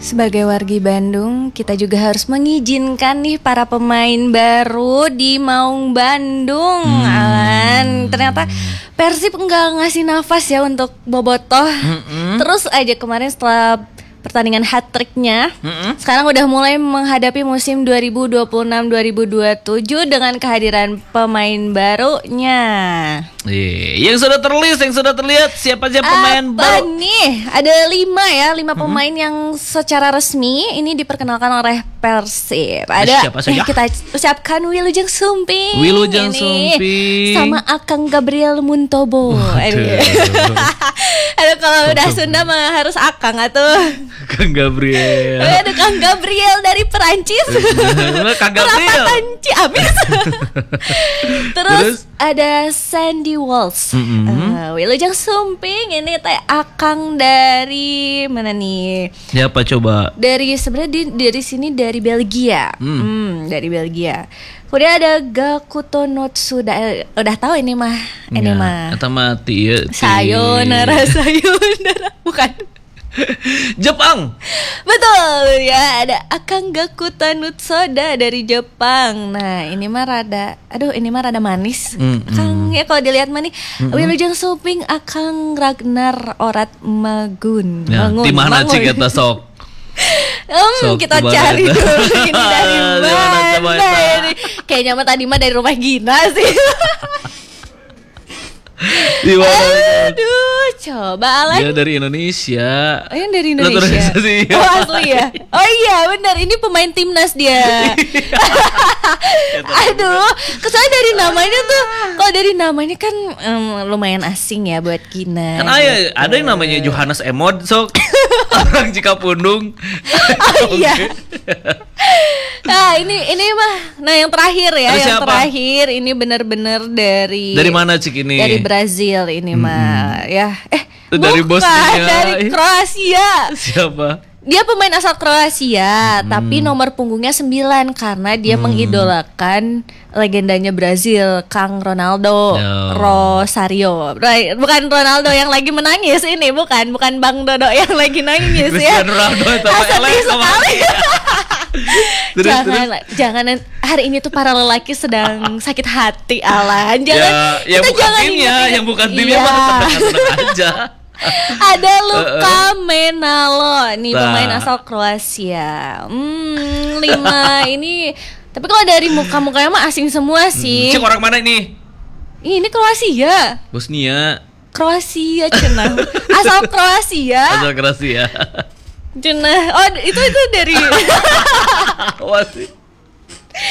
Sebagai wargi Bandung, kita juga harus mengizinkan nih para pemain baru di Maung Bandung. Alan, ternyata Persib enggak ngasih nafas ya untuk Bobotoh. Terus aja kemarin setelah pertandingan hat-tricknya, sekarang udah mulai menghadapi musim 2026-2027 dengan kehadiran pemain barunya. Yang sudah terlihat siapa aja pemain baru? Nih, ada 5 pemain yang secara resmi ini diperkenalkan oleh Persib. Ada siapa saja? Kita ucapkan Wilujeng Sumping. Wilujeng Sumping sama Akang Gabriel Muntobo. Aduh, kalau udah Sunda mah harus Akang atuh. Kang Gabriel. Ada Kang Gabriel dari Perancis. Kang Gabriel. Ciamis. Terus ada Sandy Walsh. Wilujeng Sumping ini teh Akang dari mana nih? Siapa coba? Sebenarnya dari sini dari Belgia. Dari Belgia. Kemudian ada Gakuto Notsuda. Udah tahu ini mah. Ini mah. Atau mati ya. Sayonara bukan. Jepang. Betul ya, ada Akang Gakuto Notsuda dari Jepang. Nah, ini mah rada manis. Akang ya kalau dilihat mah nih, Wilujeng Sumping Akang Ragnar Orat Magun. Ya, di mana cik eta sok? Kita cari dulu ini dari mana. Kayaknya mah tadi mah dari rumah Gina sih. Aduh, coba Alan. Dia dari Indonesia. Oh, yang dari Indonesia. Oh, asli ya. Oh iya, benar. Ini pemain timnas dia. Aduh, kesannya dari namanya tuh, kalau dari namanya kan lumayan asing ya buat Gina. Kan ada yang namanya Johannes Emod sok. Orang Cikapundung. Oh iya. Nah, ini mah yang terakhir ya, terakhir ini benar-benar dari mana cik ini? Dari Brazil ini mah ya. Dari Bosnia. Dari Kroasia. Siapa? Dia pemain asal Kroasia, tapi nomor punggungnya 9 karena dia mengidolakan legendanya Brazil, Kang Ronaldo Rosario. Bukan Ronaldo yang lagi menangis ini, bukan Bang Dodo yang lagi nangis ya. Ronaldo itu sekali. Jangan hari ini tuh para lelaki sedang sakit hati, Alan. Jangan yang bukan timnya mah tenang aja. Ada Luka Menalo nih, pemain asal Kroasia. 5 ini. Tapi kalau dari muka-mukanya mah asing semua sih. Cik orang mana ini? Ini Kroasia. Bosnia. Kroasia cenah. Asal Kroasia. Cenah. Oh, itu dari Wah sih.